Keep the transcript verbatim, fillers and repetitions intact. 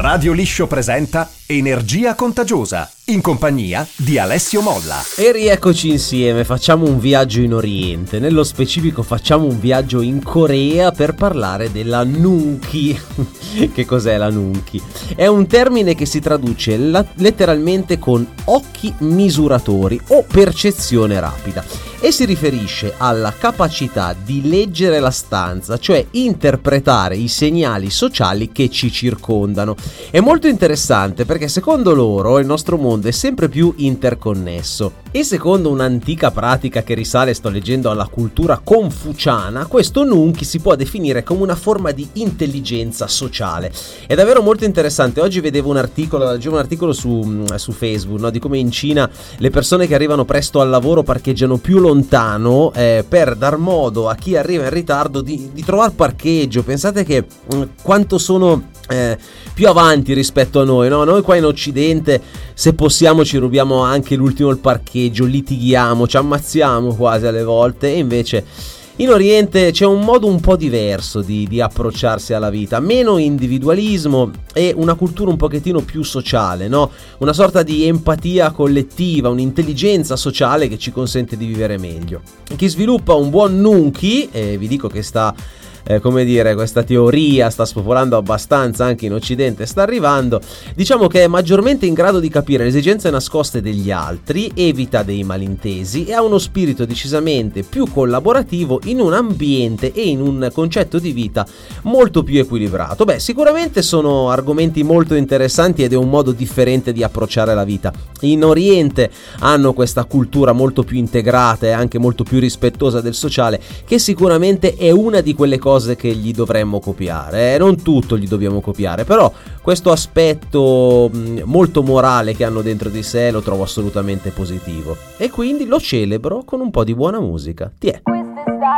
Radio Liscio presenta Energia Contagiosa, in compagnia di Alessio Molla. E rieccoci insieme, facciamo un viaggio in Oriente, nello specifico facciamo un viaggio in Corea per parlare della Nunki. Che cos'è la Nunki? È un termine che si traduce la- letteralmente con occhi misuratori o percezione rapida e si riferisce alla capacità di leggere la stanza, cioè interpretare i segnali sociali che ci circondano. È molto interessante perché secondo loro il nostro mondo è sempre più interconnesso e secondo un'antica pratica che risale, sto leggendo, alla cultura confuciana, questo Nunki si può definire come una forma di intelligenza sociale. È davvero molto interessante. Oggi vedevo un articolo, leggevo un articolo su, su Facebook, no, di come in Cina le persone che arrivano presto al lavoro parcheggiano più lontano eh, per dar modo a chi arriva in ritardo di, di trovare parcheggio. Pensate che mh, quanto sono eh, più avanti rispetto a noi, no? Noi qua in Occidente, se possiamo, ci rubiamo anche l'ultimo il parcheggio, litighiamo, ci ammazziamo quasi alle volte, e invece in Oriente c'è un modo un po' diverso di, di approcciarsi alla vita, meno individualismo e una cultura un pochettino più sociale, no? Una sorta di empatia collettiva, un'intelligenza sociale che ci consente di vivere meglio. Chi sviluppa un buon Nunki, e vi dico che sta Eh, come dire, questa teoria sta spopolando abbastanza anche in Occidente, sta arrivando, diciamo che è maggiormente in grado di capire le esigenze nascoste degli altri, evita dei malintesi e ha uno spirito decisamente più collaborativo in un ambiente e in un concetto di vita molto più equilibrato. Beh, sicuramente sono argomenti molto interessanti ed è un modo differente di approcciare la vita. In Oriente hanno questa cultura molto più integrata e anche molto più rispettosa del sociale, che sicuramente è una di quelle cose che gli dovremmo copiare, eh? Non tutto gli dobbiamo copiare, però questo aspetto mh, molto morale che hanno dentro di sé lo trovo assolutamente positivo e quindi lo celebro con un po' di buona musica. Tiè.